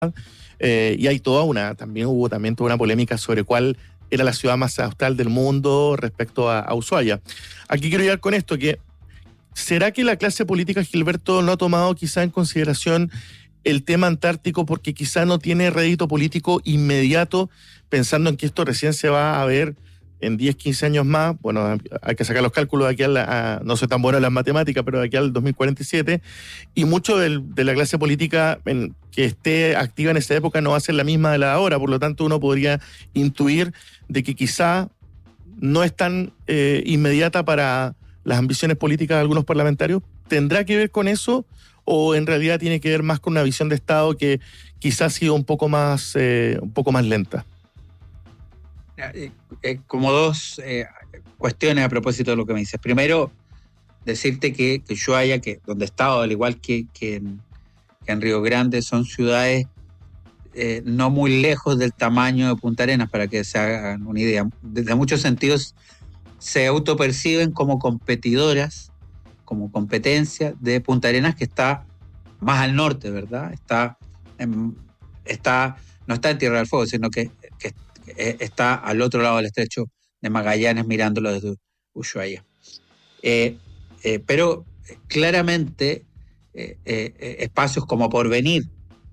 y hay también hubo toda una polémica sobre cuál era la ciudad más austral del mundo respecto a Ushuaia. Aquí quiero llegar con esto, que ¿será que la clase política, Gilberto, no ha tomado quizá en consideración el tema antártico porque quizá no tiene rédito político inmediato, pensando en que esto recién se va a ver en 10, 15 años más? Bueno, hay que sacar los cálculos de aquí no soy tan bueno en las matemáticas, pero de aquí al 2047, y mucho de la clase política que esté activa en esa época no va a ser la misma de la de ahora, por lo tanto uno podría intuir de que quizá no es tan inmediata para las ambiciones políticas de algunos parlamentarios. ¿Tendrá que ver con eso o en realidad tiene que ver más con una visión de Estado que quizás ha sido un poco más lenta? Como dos cuestiones a propósito de lo que me dices. Primero, decirte que Ushuaia, donde he estado, al igual que en Río Grande, son ciudades no muy lejos del tamaño de Punta Arenas, para que se hagan una idea. Desde muchos sentidos se autoperciben como competidoras, como competencia de Punta Arenas, que está más al norte, ¿verdad? No está en Tierra del Fuego, sino que está al otro lado del estrecho de Magallanes, mirándolo desde Ushuaia. Pero claramente espacios como Porvenir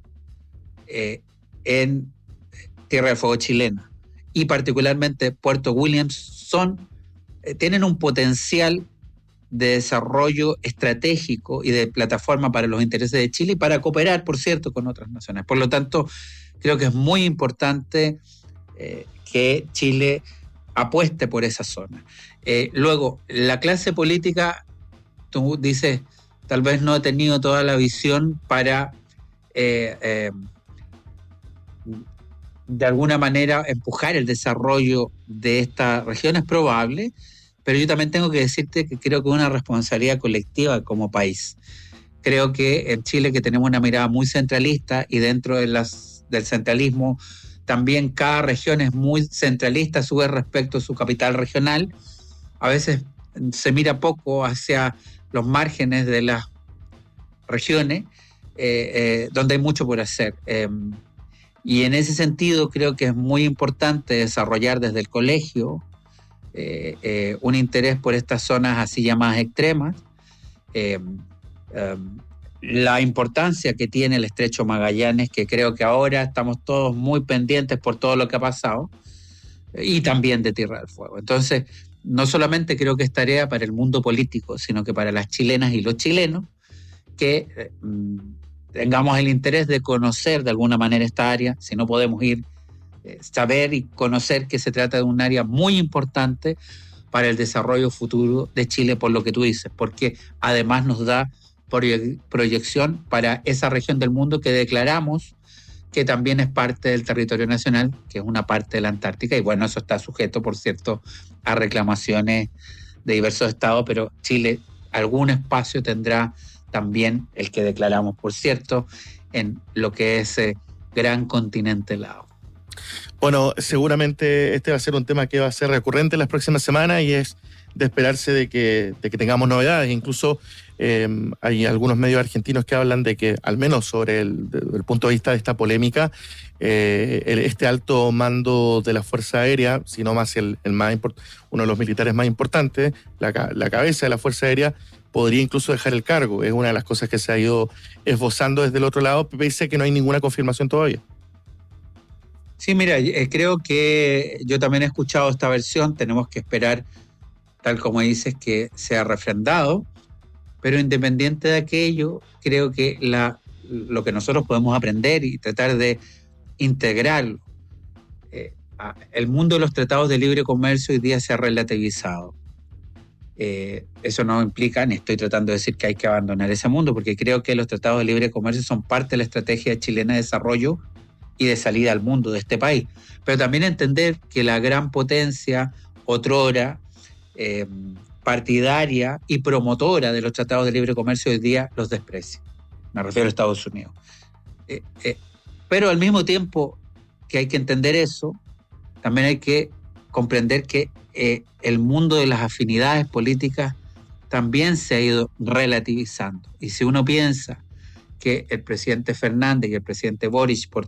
en Tierra del Fuego chilena y particularmente Puerto Williams tienen un potencial de desarrollo estratégico y de plataforma para los intereses de Chile y para cooperar, por cierto, con otras naciones. Por lo tanto, creo que es muy importante que Chile apueste por esa zona. Luego, la clase política, tú dices, tal vez no ha tenido toda la visión para de alguna manera empujar el desarrollo de esta región. Es probable, pero yo también tengo que decirte que creo que es una responsabilidad colectiva como país. Creo que en Chile, que tenemos una mirada muy centralista, y dentro del centralismo también cada región es muy centralista a su vez respecto a su capital regional, a veces se mira poco hacia los márgenes de las regiones, donde hay mucho por hacer. Y en ese sentido creo que es muy importante desarrollar desde el colegio un interés por estas zonas así llamadas extremas, la importancia que tiene el estrecho Magallanes, que creo que ahora estamos todos muy pendientes por todo lo que ha pasado, y también de Tierra del Fuego. Entonces, no solamente creo que es tarea para el mundo político, sino que para las chilenas y los chilenos, que tengamos el interés de conocer de alguna manera esta área. Si no podemos ir, saber y conocer que se trata de un área muy importante para el desarrollo futuro de Chile, por lo que tú dices, porque además nos da proyección para esa región del mundo que declaramos que también es parte del territorio nacional, que es una parte de la Antártica, y bueno, eso está sujeto, por cierto, a reclamaciones de diversos estados, pero Chile algún espacio tendrá también, el que declaramos, por cierto, en lo que es gran continente helado. Bueno, seguramente este va a ser un tema que va a ser recurrente en las próximas semanas, y es de esperarse de que tengamos novedades. Incluso hay algunos medios argentinos que hablan de que, al menos sobre el punto de vista de esta polémica, este alto mando de la Fuerza Aérea, si no más uno de los militares más importantes, la cabeza de la Fuerza Aérea, podría incluso dejar el cargo. Es una de las cosas que se ha ido esbozando desde el otro lado, pese a que no hay ninguna confirmación todavía. Sí, mira, creo que yo también he escuchado esta versión. Tenemos que esperar, tal como dices, que sea refrendado, pero independiente de aquello, creo que lo que nosotros podemos aprender y tratar de integrarlo, el mundo de los tratados de libre comercio hoy día se ha relativizado. Eso no implica, ni estoy tratando de decir que hay que abandonar ese mundo, porque creo que los tratados de libre comercio son parte de la estrategia chilena de desarrollo y de salida al mundo de este país. Pero también entender que la gran potencia, otrora, partidaria y promotora de los tratados de libre comercio, hoy día los desprecia. Me refiero a Estados Unidos. Pero al mismo tiempo que hay que entender eso, también hay que comprender que el mundo de las afinidades políticas también se ha ido relativizando. Y si uno piensa que el presidente Fernández y el presidente Boric, por